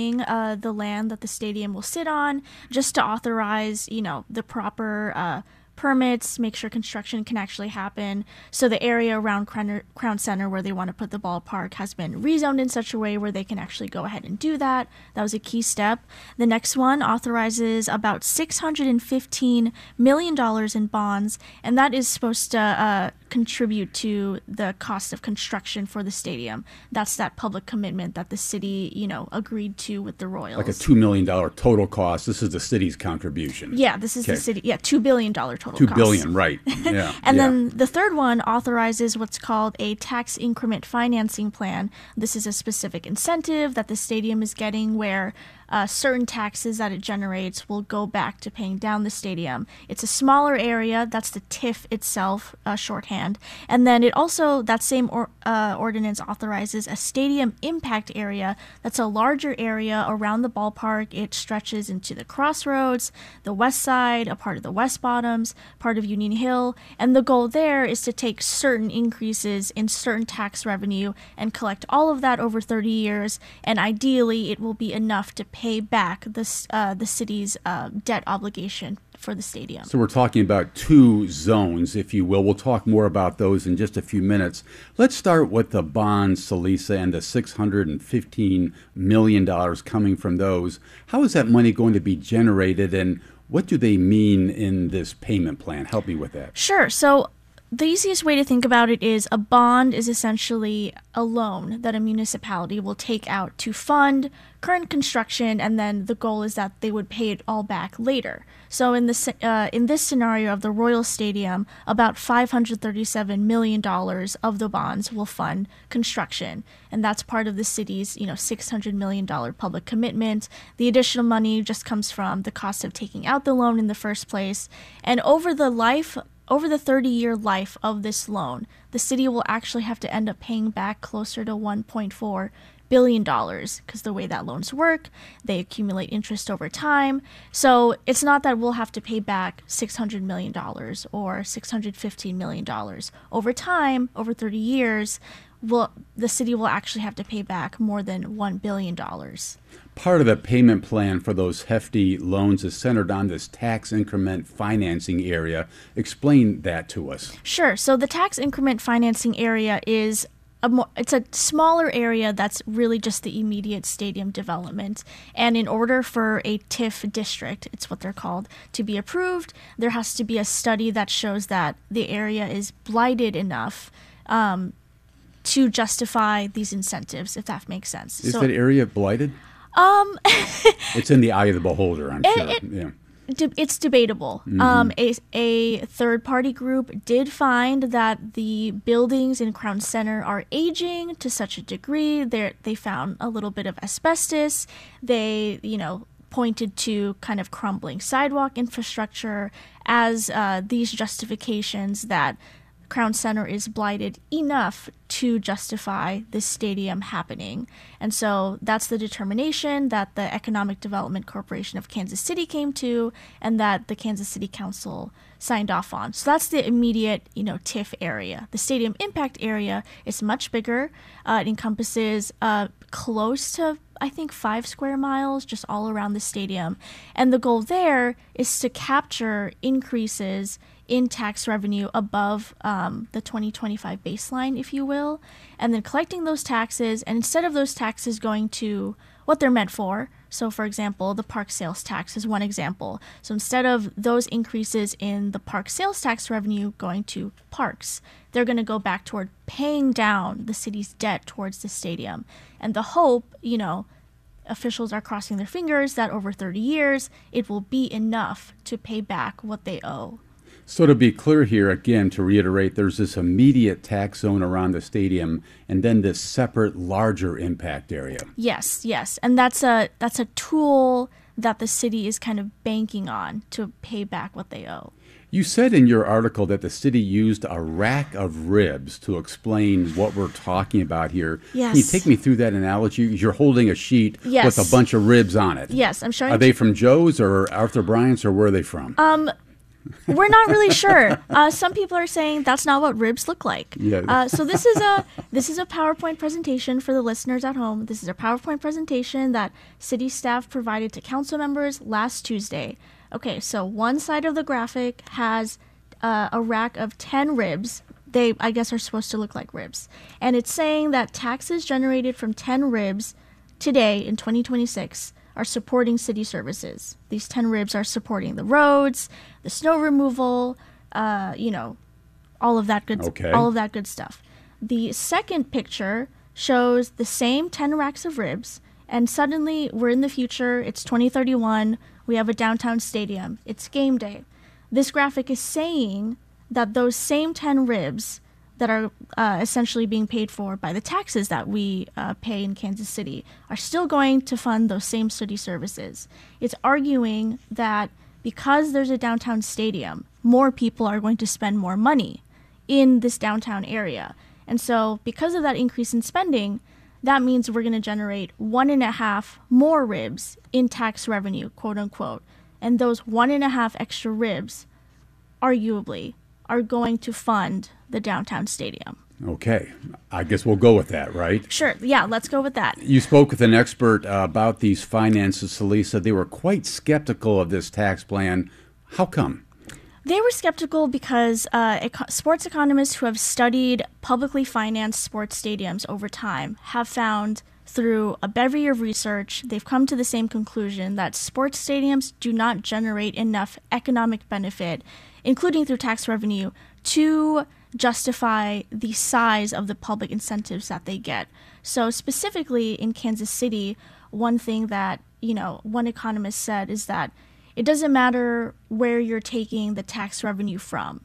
rezoning the land that the stadium will sit on, just to authorize, the proper permits, make sure construction can actually happen. So the area around Crown Center where they want to put the ballpark has been rezoned in such a way where they can actually go ahead and do that. That was a key step. The next one authorizes about $615 million in bonds, and that is supposed to contribute to the cost of construction for the stadium. That's that public commitment that the city, agreed to with the Royals. Like a $2 million total cost. This is the city's contribution. Yeah, this is the city. Yeah, $2 billion total cost. $2 billion, right. Yeah. And then the third one authorizes what's called a tax increment financing plan. This is a specific incentive that the stadium is getting where certain taxes that it generates will go back to paying down the stadium. It's a smaller area. That's the TIF itself, shorthand. And then it also, that same ordinance authorizes a stadium impact area. That's a larger area around the ballpark. It stretches into the crossroads, the west side, a part of the West Bottoms, part of Union Hill. And the goal there is to take certain increases in certain tax revenue and collect all of that over 30 years. And ideally, it will be enough to pay back the city's debt obligation for the stadium. So we're talking about two zones, if you will. We'll talk more about those in just a few minutes. Let's start with the bonds, Celisa, and the $615 million coming from those. How is that money going to be generated, and what do they mean in this payment plan? Help me with that. Sure. So the easiest way to think about it is a bond is essentially a loan that a municipality will take out to fund current construction, and then the goal is that they would pay it all back later. So in this scenario of the Royal Stadium, about $537 million of the bonds will fund construction, and that's part of the city's $600 million public commitment. The additional money just comes from the cost of taking out the loan in the first place, and over the 30-year life of this loan, the city will actually have to end up paying back closer to $1.4 billion because the way that loans work, they accumulate interest over time. So it's not that we'll have to pay back $600 million or $615 million. Over time, over 30 years, the city will actually have to pay back more than $1 billion. Part of the payment plan for those hefty loans is centered on this tax increment financing area. Explain that to us. Sure. So the tax increment financing area is it's a smaller area that's really just the immediate stadium development. And in order for a TIF district, it's what they're called, to be approved, there has to be a study that shows that the area is blighted enough to justify these incentives, if that makes sense. Is that area blighted? It's in the eye of the beholder, I'm sure. It's debatable. Mm-hmm. A third-party group did find that the buildings in Crown Center are aging to such a degree. They found a little bit of asbestos. They, pointed to kind of crumbling sidewalk infrastructure as these justifications that Crown Center is blighted enough to justify this stadium happening. And so that's the determination that the Economic Development Corporation of Kansas City came to and that the Kansas City Council signed off on. So that's the immediate, TIF area. The stadium impact area is much bigger. It encompasses close to, I think, 5 square miles just all around the stadium. And the goal there is to capture increases in tax revenue above the 2025 baseline, if you will, and then collecting those taxes, and instead of those taxes going to what they're meant for, so for example, the park sales tax is one example. So instead of those increases in the park sales tax revenue going to parks, they're going to go back toward paying down the city's debt towards the stadium. And the hope, officials are crossing their fingers that over 30 years, it will be enough to pay back what they owe. So to be clear here, again, to reiterate, there's this immediate tax zone around the stadium and then this separate, larger impact area. Yes. And that's a tool that the city is kind of banking on to pay back what they owe. You said in your article that the city used a rack of ribs to explain what we're talking about here. Yes. Can you take me through that analogy? You're holding a sheet with a bunch of ribs on it. Yes, I'm showing. Are they from Joe's or Arthur Bryant's, or where are they from? We're not really sure. Some people are saying that's not what ribs look like. Yeah. So this is a PowerPoint presentation for the listeners at home. This is a PowerPoint presentation that city staff provided to council members last Tuesday. Okay, so one side of the graphic has a rack of 10 ribs. They, I guess, are supposed to look like ribs. And it's saying that taxes generated from 10 ribs today in 2026 are supporting city services. These 10 ribs are supporting the roads, the snow removal, all of that good stuff. The second picture shows the same 10 racks of ribs, and suddenly we're in the future. It's 2031. We have a downtown stadium. It's game day. This graphic is saying that those same 10 ribs that are essentially being paid for by the taxes that we pay in Kansas City are still going to fund those same city services. It's arguing that because there's a downtown stadium, more people are going to spend more money in this downtown area. And so because of that increase in spending, that means we're going to generate 1.5 more ribs in tax revenue, quote unquote. And those 1.5 extra ribs, arguably, are going to fund the downtown stadium. Okay. I guess we'll go with that, right? Sure. Yeah, let's go with that. You spoke with an expert about these finances, Celisa. They were quite skeptical of this tax plan. How come? They were skeptical because sports economists who have studied publicly financed sports stadiums over time have found through a bevy of research, they've come to the same conclusion that sports stadiums do not generate enough economic benefit, including through tax revenue, to justify the size of the public incentives that they get. So specifically in Kansas City, one thing that, one economist said is that it doesn't matter where you're taking the tax revenue from.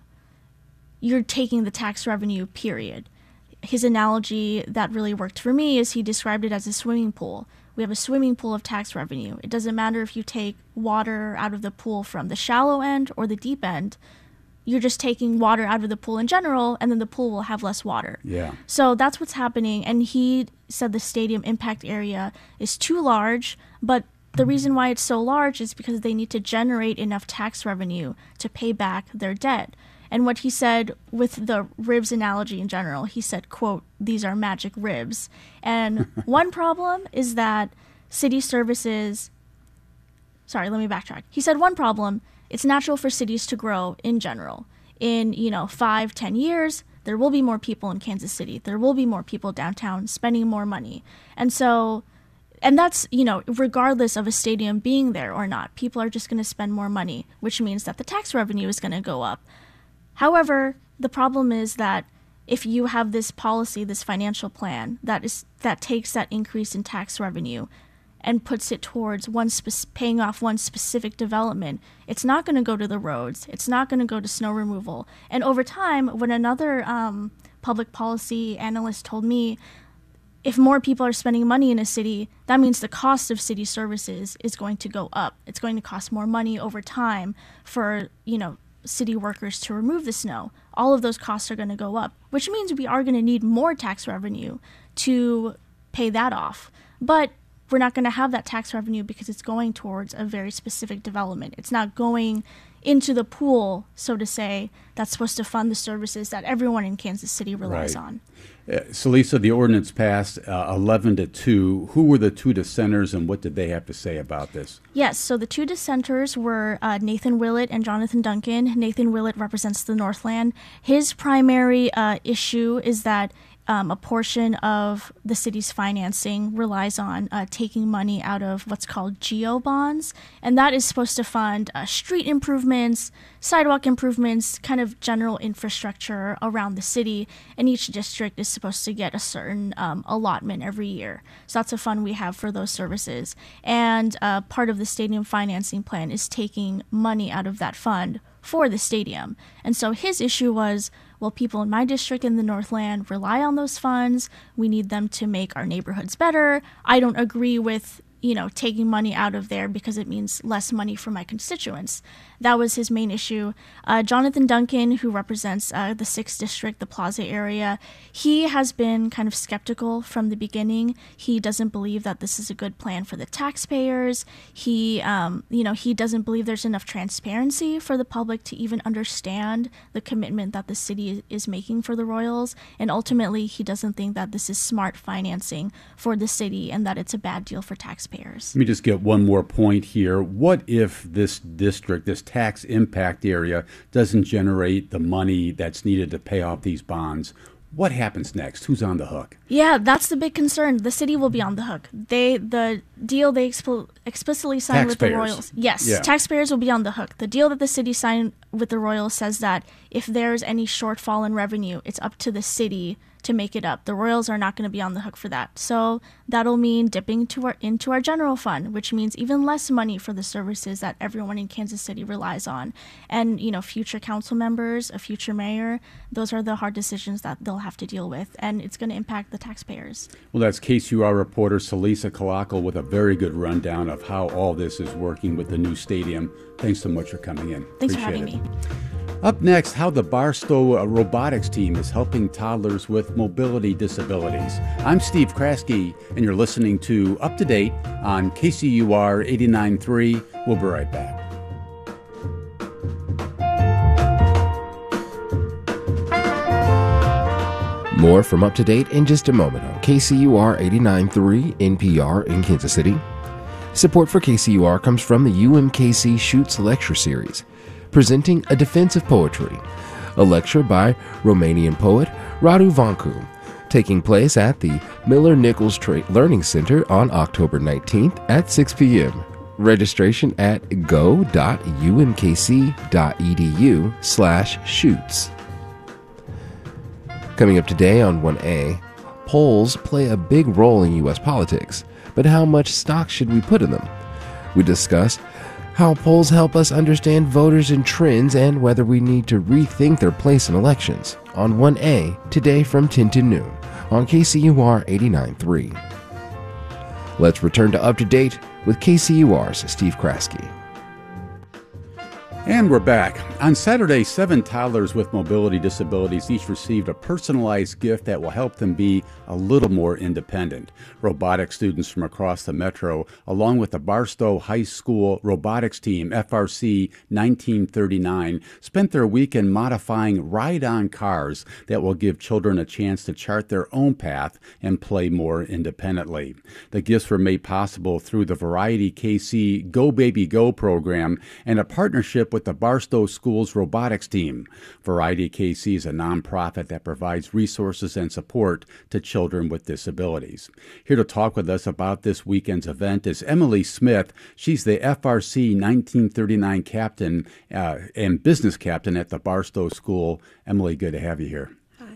You're taking the tax revenue, period. His analogy that really worked for me is he described it as a swimming pool. We have a swimming pool of tax revenue. It doesn't matter if you take water out of the pool from the shallow end or the deep end. You're just taking water out of the pool in general, and then the pool will have less water. Yeah. So that's what's happening. And he said the stadium impact area is too large, but the reason why it's so large is because they need to generate enough tax revenue to pay back their debt. And what he said with the ribs analogy in general, he said, quote, "These are magic ribs." And one problem is that city services, let me backtrack. He said one problem, it's natural for cities to grow in general. In, 5-10 years, there will be more people in Kansas City. There will be more people downtown spending more money. And so, and that's, regardless of a stadium being there or not, people are just going to spend more money, which means that the tax revenue is going to go up. However, the problem is that if you have this policy, this financial plan that takes that increase in tax revenue and puts it towards paying off one specific development, it's not going to go to the roads. It's not going to go to snow removal. And over time, when another public policy analyst told me, if more people are spending money in a city, that means the cost of city services is going to go up. It's going to cost more money over time for, city workers to remove the snow. All of those costs are going to go up, which means we are going to need more tax revenue to pay that off. But we're not going to have that tax revenue because it's going towards a very specific development. It's not going into the pool, so to say, that's supposed to fund the services that everyone in Kansas City relies on. Celisa, the ordinance passed 11-2. Who were the two dissenters and what did they have to say about this? Yes, so the two dissenters were Nathan Willett and Jonathan Duncan. Nathan Willett represents the Northland. His primary issue is that a portion of the city's financing relies on taking money out of what's called GEO bonds, and that is supposed to fund street improvements, sidewalk improvements, kind of general infrastructure around the city, and each district is supposed to get a certain allotment every year. So that's a fund we have for those services. And part of the stadium financing plan is taking money out of that fund for the stadium. And so his issue was, well, people in my district in the Northland rely on those funds. We need them to make our neighborhoods better. I don't agree with, taking money out of there because it means less money for my constituents. That was his main issue. Jonathan Duncan, who represents the 6th District, the Plaza area, he has been kind of skeptical from the beginning. He doesn't believe that this is a good plan for the taxpayers. He doesn't believe there's enough transparency for the public to even understand the commitment that the city is making for the Royals. And ultimately, he doesn't think that this is smart financing for the city and that it's a bad deal for taxpayers. taxpayers. Let me just get one more point here. What if this district, this tax impact area, doesn't generate the money that's needed to pay off these bonds? What happens next? Who's on the hook? Yeah, that's the big concern. The city will be on the hook. The deal they explicitly signed with the Royals. Yes, taxpayers will be on the hook. The deal that the city signed with the Royals says that if there's any shortfall in revenue, it's up to the city to make it up. The Royals are not going to be on the hook for that. So that'll mean dipping into our general fund, which means even less money for the services that everyone in Kansas City relies on. And, future council members, a future mayor, those are the hard decisions that they'll have to deal with. And it's going to impact the taxpayers. Well, that's KCUR reporter Celisa Kalakal with a very good rundown of how all this is working with the new stadium. Thanks so much for coming in. Thanks for having me. Up next, how the Barstow robotics team is helping toddlers with mobility disabilities. I'm Steve Kraske, and you're listening to Up to Date on KCUR 89.3. We'll be right back. More from Up to Date in just a moment on KCUR 89.3 NPR in Kansas City. Support for KCUR comes from the UMKC Shoots Lecture Series, presenting A Defense of Poetry, a lecture by Romanian poet Radu Vancu, taking place at the Miller-Nichols Learning Center on October 19th at 6 p.m. Registration at go.umkc.edu/shoots. Coming up today on 1A, polls play a big role in U.S. politics, but how much stock should we put in them? We discuss how polls help us understand voters and trends and whether we need to rethink their place in elections on 1A today from 10 to noon on KCUR 89.3. Let's return to Up to Date with KCUR's Steve Kraske. And we're back. On Saturday, 7 toddlers with mobility disabilities each received a personalized gift that will help them be a little more independent. Robotics students from across the metro, along with the Barstow High School robotics team, FRC 1939, spent their weekend modifying ride-on cars that will give children a chance to chart their own path and play more independently. The gifts were made possible through the Variety KC Go Baby Go program and a partnership with the Barstow School's robotics team. Variety KC is a nonprofit that provides resources and support to children with disabilities. Here to talk with us about this weekend's event is Emily Smith. She's the FRC 1939 captain and business captain at the Barstow School. Emily, good to have you here.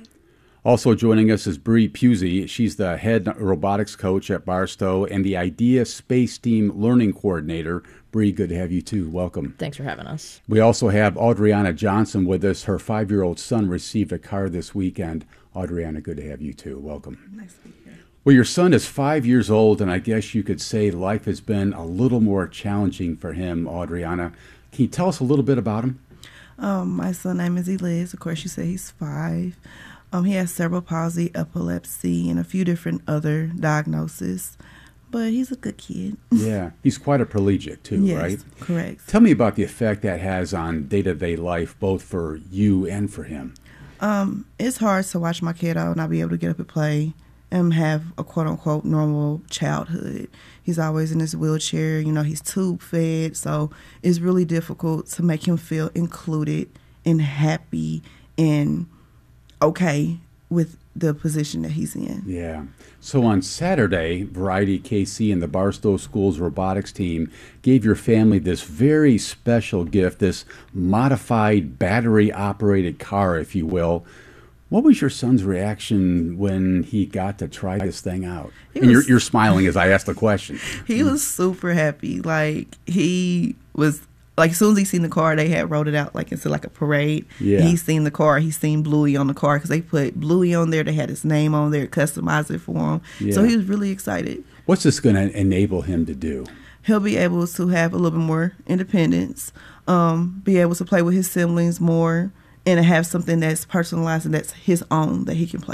Also joining us is Bree Pusey. She's the head robotics coach at Barstow and the IDEA Space Team Learning Coordinator. Bree, good to have you too. Welcome. Thanks for having us. We also have Adriana Johnson with us. Her 5-year-old son received a car this weekend. Adriana, good to have you too. Welcome. Nice to be here. Well, your son is 5 years old, and I guess you could say life has been a little more challenging for him, Adriana. Can you tell us a little bit about him? My son's name is Eliz. Of course, you say he's 5. He has cerebral palsy, epilepsy, and a few different other diagnoses. But he's a good kid. Yeah, he's quite a paraplegic too, yes, right? Correct. Tell me about the effect that has on day-to-day life, both for you and for him. It's hard to watch my kiddo not be able to get up and play and have a quote-unquote normal childhood. He's always in his wheelchair. He's tube-fed, so it's really difficult to make him feel included and happy and okay with the position that he's in. Yeah. So on Saturday, Variety KC and the Barstow School's robotics team gave your family this very special gift, this modified battery-operated car, if you will. What was your son's reaction when he got to try this thing out? And you're smiling as I ask the question. He was super happy. He was... as soon as he seen the car, they had rolled it out into a parade. Yeah. He's seen the car. He's seen Bluey on the car because they put Bluey on there. They had his name on there, customized it for him. Yeah. So he was really excited. What's this going to enable him to do? He'll be able to have a little bit more independence, be able to play with his siblings more, and have something that's personalized and that's his own that he can play with.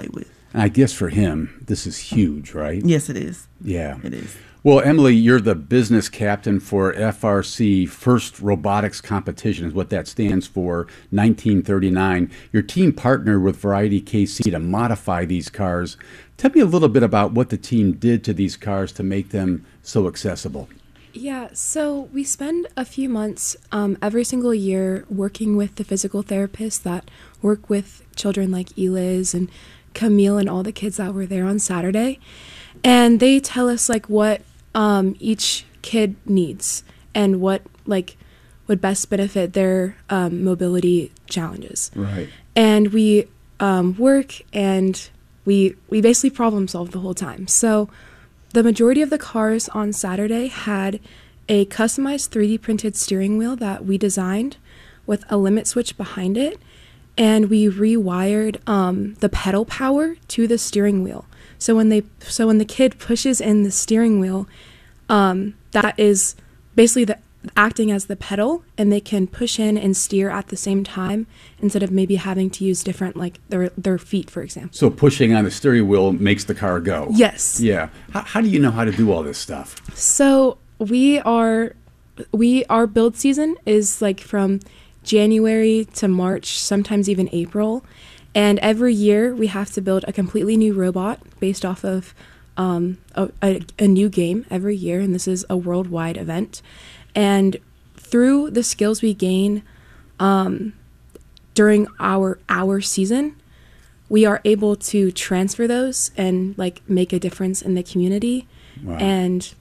And I guess for him, this is huge, right? Yes, it is. Yeah. It is. Well, Emily, you're the business captain for FRC First Robotics Competition, is what that stands for, 1939. Your team partnered with Variety KC to modify these cars. Tell me a little bit about what the team did to these cars to make them so accessible. Yeah, so we spend a few months every single year working with the physical therapists that work with children like Eliz and Camille and all the kids that were there on Saturday. And they tell us like what each kid needs and what like would best benefit their mobility challenges. Right. And we work and we basically problem solve the whole time. So the majority of the cars on Saturday had a customized 3D printed steering wheel that we designed with a limit switch behind it. And we rewired the pedal power to the steering wheel. So when the kid pushes in the steering wheel, that is basically acting as the pedal, and they can push in and steer at the same time instead of maybe having to use different, like their feet, for example. So pushing on the steering wheel makes the car go. Yes. Yeah. How do you know how to do all this stuff? So our build season is like from January to March, sometimes even April. And every year we have to build a completely new robot based off of a new game every year. And this is a worldwide event. And through the skills we gain during our season, we are able to transfer those and like make a difference in the community. Wow. And